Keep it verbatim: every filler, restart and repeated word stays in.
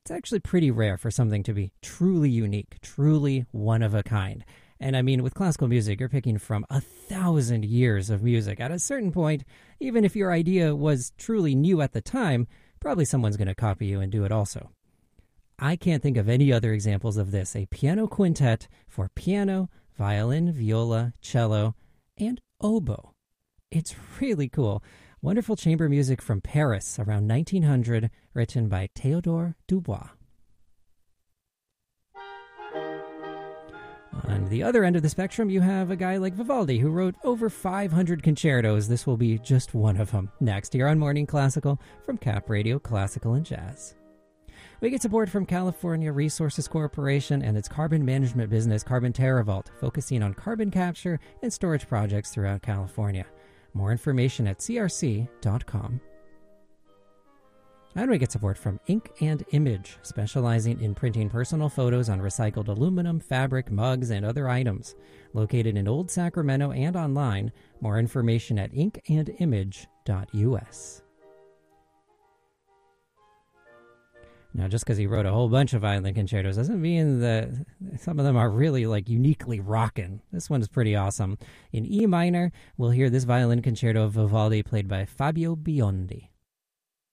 It's actually pretty rare for something to be truly unique, truly one of a kind. And I mean, with classical music, you're picking from a thousand years of music. At a certain point, even if your idea was truly new at the time, probably someone's going to copy you and do it also. I can't think of any other examples of this. A piano quintet for piano, violin, viola, cello, and oboe. It's really cool. Wonderful chamber music from Paris around nineteen hundred, written by Théodore Dubois. On the other end of the spectrum, you have a guy like Vivaldi, who wrote over five hundred concertos. This will be just one of them. Next, here on Morning Classical from Cap Radio Classical and Jazz. We get support from California Resources Corporation and its carbon management business, Carbon TerraVault, focusing on carbon capture and storage projects throughout California. More information at c r c dot com. And we get support from Ink and Image, specializing in printing personal photos on recycled aluminum, fabric, mugs, and other items. Located in Old Sacramento and online. More information at ink and image dot u s. Now, just because he wrote a whole bunch of violin concertos doesn't mean that some of them are really, like, uniquely rockin'. This one is pretty awesome. In E minor, we'll hear this violin concerto of Vivaldi played by Fabio Biondi.